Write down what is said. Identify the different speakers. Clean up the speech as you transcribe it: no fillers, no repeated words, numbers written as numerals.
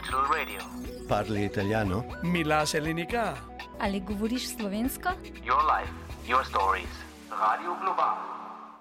Speaker 1: Digital Radio.
Speaker 2: Parli italiano?
Speaker 3: Mi la Selenika.
Speaker 4: Ali govoriš slovensko?
Speaker 1: Your life, your stories. Radio Global.